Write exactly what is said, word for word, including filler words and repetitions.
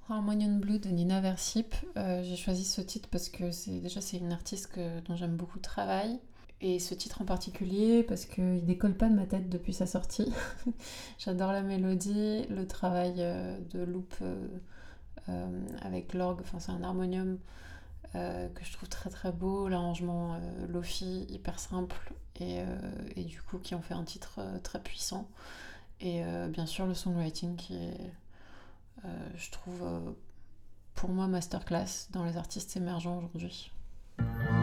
Harmonious Blue de Nina Versip. Euh, j'ai choisi ce titre parce que c'est déjà c'est une artiste que, dont j'aime beaucoup le travail. Et ce titre en particulier parce qu'il décolle pas de ma tête depuis sa sortie. J'adore la mélodie, le travail euh, de loop euh, euh, avec l'orgue, enfin c'est un harmonium euh, que je trouve très très beau, l'arrangement euh, lofi hyper simple et, euh, et du coup qui en fait un titre euh, très puissant. Et euh, bien sûr le songwriting qui est, euh, je trouve, euh, pour moi masterclass dans les artistes émergents aujourd'hui.